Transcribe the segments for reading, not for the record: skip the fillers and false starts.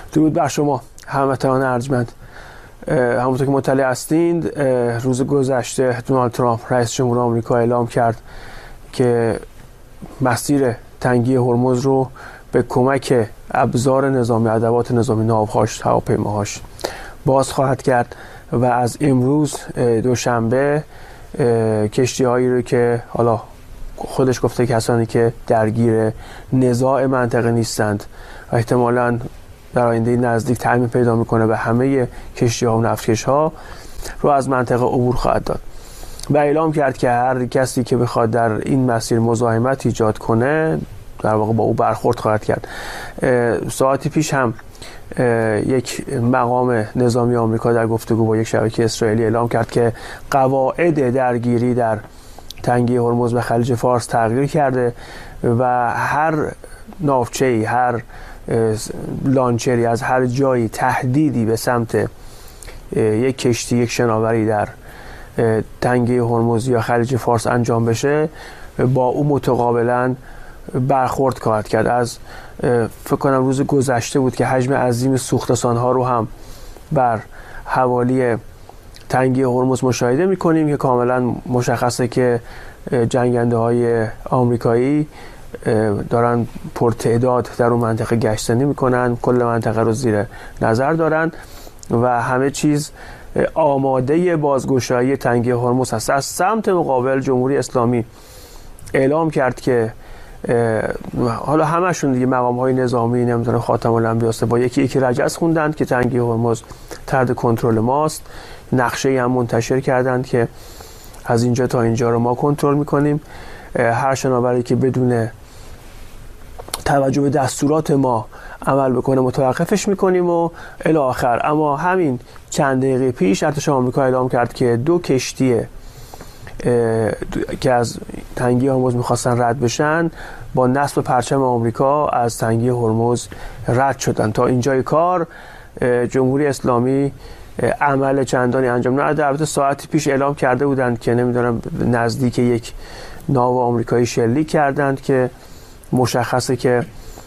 درود بر شما هموطنان ارجمند. همونطور که مطلع هستید روز گذشته دونالد ترامپ رئیس جمهور آمریکا اعلام کرد که مسیر تنگی هرمز رو به کمک ابزار نظامی، ادوات نظامی، ناوهاش، هواپیماهاش باز خواهد کرد و از امروز دوشنبه کشتی‌هایی رو که حالا خودش گفته کسانی که درگیر نزاع منطقه نیستند و احتمالاً در آینده نزدیک تعمیم پیدا میکنه و همه کشتی‌ها و نفتکش‌ها رو از منطقه عبور خواهد داد و اعلام کرد که هر کسی که بخواد در این مسیر مزاحمت ایجاد کنه در واقع با او برخورد خواهد کرد. ساعتی پیش هم یک مقام نظامی آمریکا در گفتگو با یک شبکه اسرائیلی اعلام کرد که قواعد درگیری در تنگی هرمز و خلیج فارس تغییر کرده و هر ناوچه‌ای، هر لانچری از هر جایی تهدیدی به سمت یک کشتی، یک شناوری در تنگه هرمز یا خلیج فارس انجام بشه با او متقابلا برخورد خواهد کرد. از فکر کنم روز گذشته بود که حجم عظیم سوختسان‌ها رو هم بر حوالی تنگه هرمز مشاهده می‌کنیم که کاملا مشخصه که جنگنده‌های آمریکایی دارن پرتعداد در اون منطقه گشتنی میکنن، کل منطقه رو زیر نظر دارن و همه چیز آماده بازگشایی تنگه هرمز هست. از سمت مقابل جمهوری اسلامی اعلام کرد که حالا همشون دیگه مقام های نظامی نمیدونه خاتم الانبیا با یکی رجز خوندند که تنگه هرمز تحت کنترل ماست. نقشه هم منتشر کردند که از اینجا تا اینجا رو ما کنترل میکنیم، هر شناوری که بدون توجه به دستورات ما عمل بکنه متوقفش میکنیم و الی آخر. اما همین چند دقیقه پیش ارتش آمریکا اعلام کرد که 2 کشتی که از تنگی هرمز میخواستن رد بشن با نصب پرچم آمریکا از تنگی هرمز رد شدن. تا اینجای کار جمهوری اسلامی عمل چندانی انجام نداد. البته ساعتی پیش اعلام کرده بودند که نمیدونم نزدیک یک ناو آمریکایی شلیک کردند که مشخصه که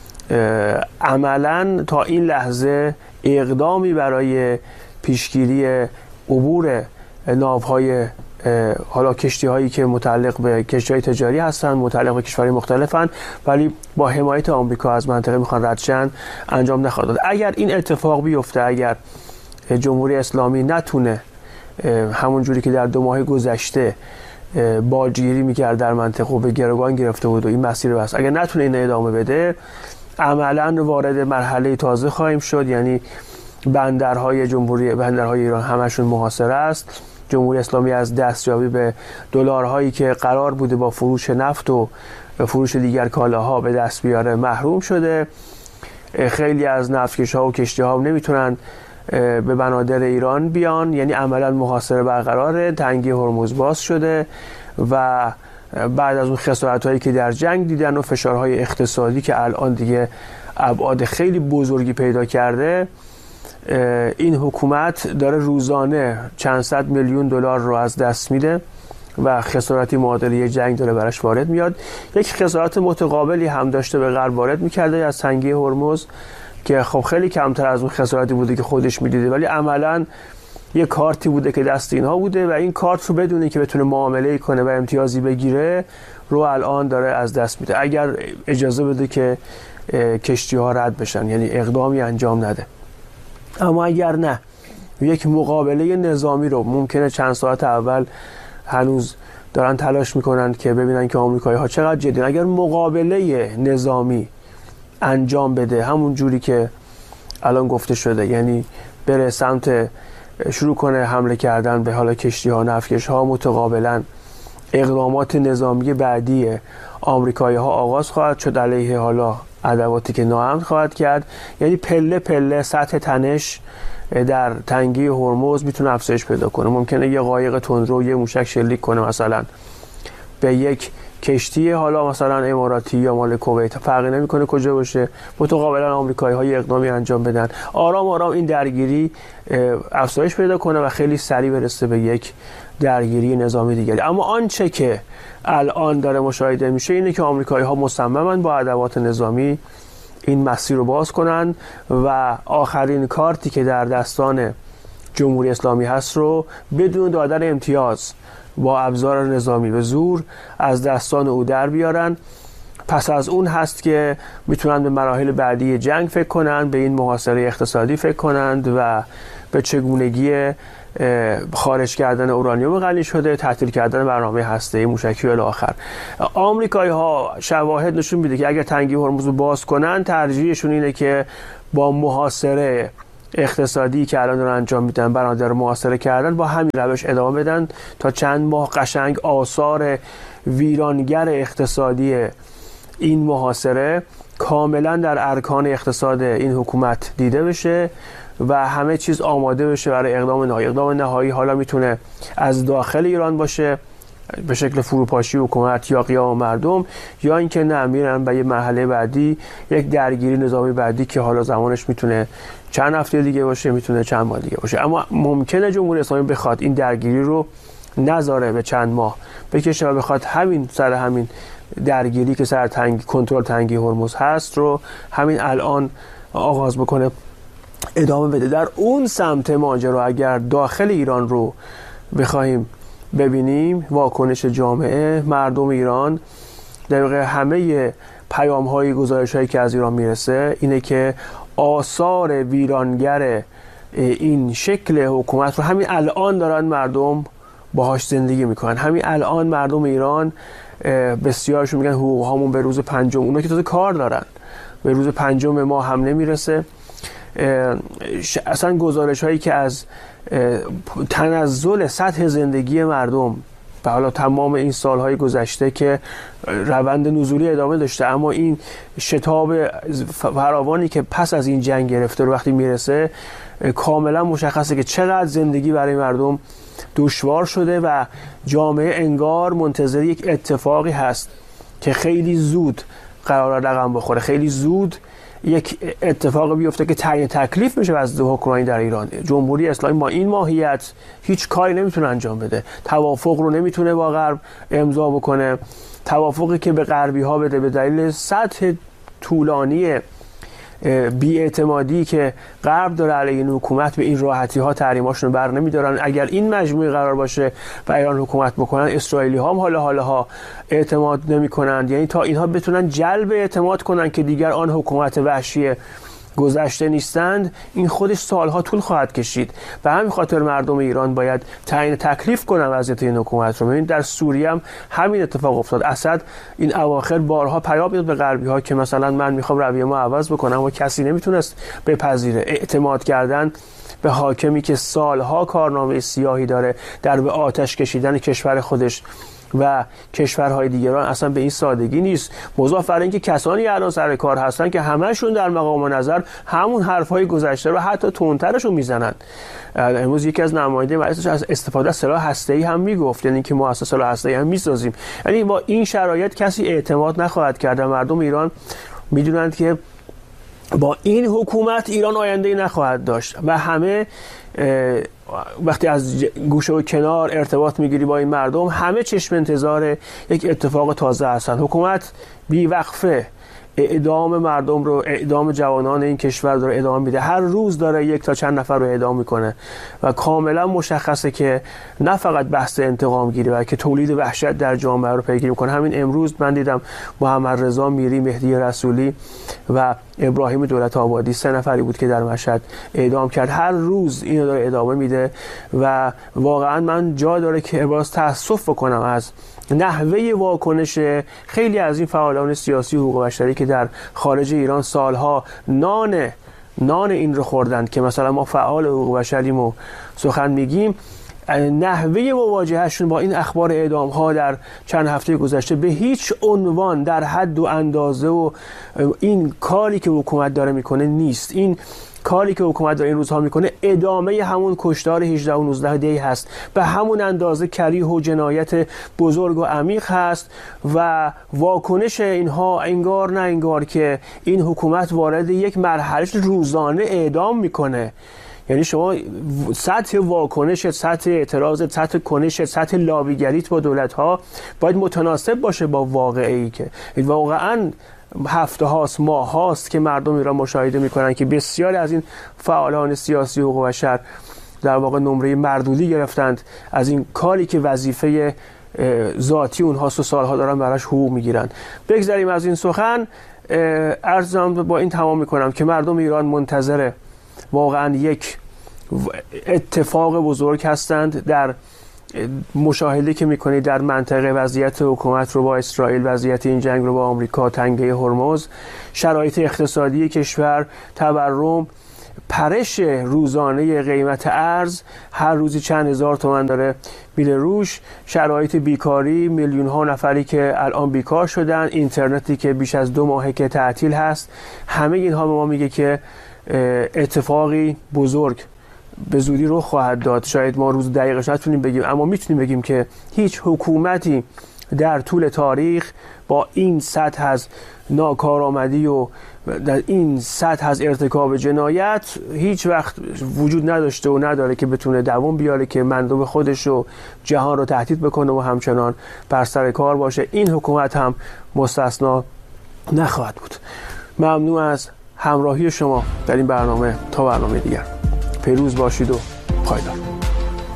عملاً تا این لحظه اقدامی برای پیشگیری عبور ناوهای حالا کشتی هایی که متعلق به کشتی های تجاری هستند، متعلق به کشورهای مختلفند ولی با حمایت آمریکا از منطقه میخوان رد شن انجام نخواهد داد. اگر این اتفاق بیفته، اگر جمهوری اسلامی نتونه همون جوری که در 2 ماه گذشته باجگیری میکرد در منطقه و به گروگان گرفته بود و این مسیر رو بست، اگر نتونه این ادامه بده عملاً وارد مرحله تازه خواهیم شد. یعنی بندرهای ایران همشون محاصره است. جمهوری اسلامی از دستیابی به دلارهایی که قرار بوده با فروش نفت و فروش دیگر کالاها به دست بیاره محروم شده. خیلی از نفتکش‌ها و کشتی‌ها نمیتونن به بنادر ایران بیان، یعنی عملا محاصره برقراره. تنگی هرمز باز شده و بعد از اون خسارت‌هایی که در جنگ دیدن و فشارهای اقتصادی که الان دیگه ابعاد خیلی بزرگی پیدا کرده، این حکومت داره روزانه چند صد میلیون دلار رو از دست میده و خسارتی معادله جنگ داره براش وارد میاد. یک خسارت متقابلی هم داشته به غرب وارد میکرده از تنگی هرمز که خب خیلی کمتر از اون خسارتی بوده که خودش میدیده، ولی عملاً یه کارتی بوده که دست اینها بوده و این کارت رو بدونه که بتونه معامله کنه و امتیازی بگیره رو الان داره از دست میده. اگر اجازه بده که کشتی ها رد بشن، یعنی اقدامی انجام نده. اما اگر نه، یک مقابله نظامی رو ممکنه چند ساعت اول هنوز دارن تلاش میکنن که ببینن که آمریکایی ها چقدر جدی. اگر مقابله نظامی انجام بده همون جوری که الان گفته شده، یعنی بره سمت شروع کنه حمله کردن به حالا کشتی ها، نفتکش ها، متقابلا اقدامات نظامی بعدی آمریکایی ها آغاز خواهد شد علیه حالا ادواتی که ناامن خواهد کرد. یعنی پله پله سطح تنش در تنگی هرمز میتونه افزایش پیدا کنه. ممکنه یه قایق تندرو یه موشک شلیک کنه مثلا به یک کشتی حالا مثلا اماراتی یا مال کویت، فرقی نمیکنه کجا باشه، متقابلا آمریکایی ها اقدامی انجام بدن، آرام آرام این درگیری افزایش پیدا کنه و خیلی سریع برسه به یک درگیری نظامی دیگری. اما آنچه که الان داره مشاهده میشه اینه که آمریکایی ها مصممن با ادوات نظامی این مسیر رو باز کنن و آخرین کارتی که در دستان جمهوری اسلامی هست رو بدون دادن امتیاز با ابزار نظامی به زور از دستان او در بیارن. پس از اون هست که میتونن به مراحل بعدی جنگ فکر کنن، به این محاصره اقتصادی فکر کنند و به چگونگی خارج کردن اورانیوم غنی شده، تعطیل کردن برنامه هسته‌ای موشکی الی آخر. آمریکایی‌ها شواهد نشون میده که اگر تنگی هرمز رو باز کنن، ترجیحشون اینه که با محاصره اقتصادی که الان دارن انجام میدن، برنامه رو محاصره کردن، با همین روش ادامه بدن تا چند ماه قشنگ آثار ویرانگر اقتصادی این محاصره کاملا در ارکان اقتصاد این حکومت دیده بشه و همه چیز آماده بشه برای اقدام نهایی. اقدام نهایی حالا میتونه از داخل ایران باشه به شکل فروپاشی حکومت یا قیام مردم، یا اینکه نه میرن به یه مرحله بعدی، یک درگیری نظامی بعدی که حالا زمانش میتونه چند هفته دیگه باشه، میتونه چند ماه دیگه باشه. اما ممکنه جمهوری اسلامی بخواد این درگیری رو نذاره به چند ماه بکشه و بخواد همین درگیری که سر کنترل تنگی هرمز هست رو همین الان آغاز بکنه، ادامه بده. در اون سمت ماجرا اگر داخل ایران رو بخوایم ببینیم، واکنش جامعه مردم ایران در واقع همه پیام‌های گزارش‌هایی که از ایران میرسه اینه که آثار ویرانگر این شکل حکومت رو همین الان دارن مردم باهاش زندگی میکنن. همین الان مردم ایران بسیارشون میگن حقوق هامون به روز پنجم، اونا که تازه کار دارن، به روز پنجم ما هم نمیرسه. اصلا گزارش هایی که از تنزل سطح زندگی مردم و حالا تمام این سالهای گذشته که روند نزولی ادامه داشته، اما این شتاب فراوانی که پس از این جنگ گرفته رو وقتی میرسه کاملا مشخصه که چقدر زندگی برای مردم دشوار شده و جامعه انگار منتظر یک اتفاقی هست که خیلی زود قرار رقم بخوره، خیلی زود یک اتفاق بیفته که تعیین تکلیف بشه از حکمرانی در ایران. جمهوری اسلامی با این ماهیت هیچ کاری نمیتونه انجام بده، توافق رو نمیتونه با غرب امضا بکنه، توافقی که به غربی ها بده به دلیل سطح طولانی بی‌اعتمادی که غرب داره علیه این حکومت به این راحتی ها تحریماشون رو بر نمیدارن. اگر این مجموعه قرار باشه و ایران حکومت بکنن، اسرائیلی ها هم حالا اعتماد نمیکنن، یعنی تا اینها بتونن جلب اعتماد کنن که دیگر آن حکومت وحشی گذشته نیستند، این خودش سالها طول خواهد کشید. به همین خاطر مردم ایران باید تعیین تکلیف کنن وضعیت این حکومت رو. ببینید در سوریه هم همین اتفاق افتاد. اسد این اواخر بارها پیام میداد به غربی ها که مثلا من میخوام رویه ما عوض بکنم و کسی نمیتونست بپذیره. اعتماد کردن به حاکمی که سالها کارنامه سیاهی داره در به آتش کشیدن کشور خودش و کشورهای دیگران اصلا به این سادگی نیست. مضاف بر اینکه کسانی الان سر کار هستن که همه‌شون در مقام نظر همون حرفهای گذشته رو حتی تندترش رو میزنن. امروز یکی از نماینده مجلس از استفاده از سلاح هسته‌ای هم میگفت، یعنی که ما اساس سلاح هسته‌ای هم میسازیم. یعنی با این شرایط کسی اعتماد نخواهد کرد. مردم ایران میدونند که با این حکومت ایران آینده‌ای نخواهد داشت و همه وقتی از گوشه و کنار ارتباط میگیری با این مردم، همه چشم انتظار یک اتفاق تازه هستن. حکومت بیوقفه اعدام مردم رو، اعدام جوانان این کشور داره ادامه میده. هر روز داره یک تا چند نفر رو اعدام میکنه و کاملا مشخصه که نه فقط بحث انتقام گیری بلکه تولید وحشت در جامعه رو پیگیری میکنه. همین امروز من دیدم محمد رضا میری، مهدی رسولی و ابراهیم دولت آبادی 3 نفری بود که در مشهد اعدام کرد. هر روز اینو داره ادامه میده و واقعا من جا داره که ابراز تأسف بکنم از نحوه واکنش خیلی از این فعالان سیاسی حقوق بشری که در خارج ایران سالها نان این رو خوردند که مثلا ما فعال حقوق بشریم و سخن میگیم. نحوه مواجهشون با این اخبار اعدام ها در چند هفته گذشته به هیچ عنوان در حد و اندازه و این کاری که حکومت داره میکنه نیست. این کاری که حکومت داره این روزها میکنه ادامه همون کشتار 18 و 19 دی هست، به همون اندازه کریه و جنایت بزرگ و عمیق هست و واکنش اینها انگار نه انگار که این حکومت وارد یک مرحله روزانه اعدام میکنه. یعنی شما سطح واکنش، سطح اعتراض، سطح کنش، سطح لابیگریت با دولت ها باید متناسب باشه با واقعی که واقعا هفته هاست، ماه هاست که مردم ایران مشاهده میکنن که بسیاری از این فعالان سیاسی حقوق بشر در واقع نمره مردودی گرفتند از این کاری که وظیفه ذاتی اونهاست و سالها دارن براش حقوق میگیرن. بگذاریم از این سخن، عرضم با این تمام میکنم که مردم ایران منتظر واقعا یک اتفاق بزرگ هستند در مشاهده که میکنید در منطقه، وضعیت حکومت رو با اسرائیل، وضعیت این جنگ رو با آمریکا، تنگه هرمز، شرایط اقتصادی کشور، تورم، پرش روزانه قیمت ارز، هر روزی چند هزار تومان داره میره روش، شرایط بیکاری، میلیون ها نفری که الان بیکار شدن، اینترنتی که بیش از 2 ماهه که تعطیل هست. همه اینها به ما میگه که اتفاقی بزرگ به زودی رخ خواهد داد. شاید ما روز دقیقش نتونیم بگیم، اما میتونیم بگیم که هیچ حکومتی در طول تاریخ با این سطح از ناکارآمدی و در این سطح از ارتکاب جنایت هیچ وقت وجود نداشته و نداره که بتونه دوام بیاره، که مردم خودش و جهان رو تهدید بکنه و همچنان بر سر کار باشه. این حکومت هم مستثنا نخواهد بود. ممنون از همراهی شما در این برنامه. تا برنامه دیگر پیروز باشید و پایدار.